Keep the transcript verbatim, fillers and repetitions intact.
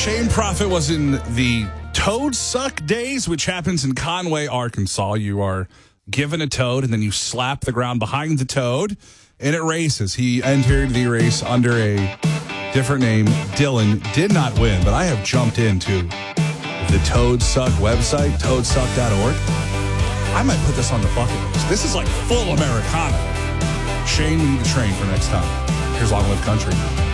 Shane Prophet was in the Toad Suck days, which happens in Conway, Arkansas. You are given a toad, and then you slap the ground behind the toad, and it races. He entered the race under a different name. Dylan did not win, but I have jumped into the Toad Suck website, toad suck dot org. I might put this on the bucket list. This is like full Americana. Shane, we need to train for next time. Here's Long Live Country.